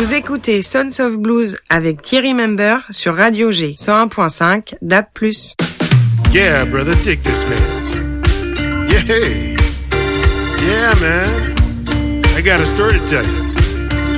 Vous écoutez Sons of Blues avec Thierry Member sur Radio G 101.5 DAB+. Yeah, brother, dig this, man. Yeah, man. I got a story to tell you.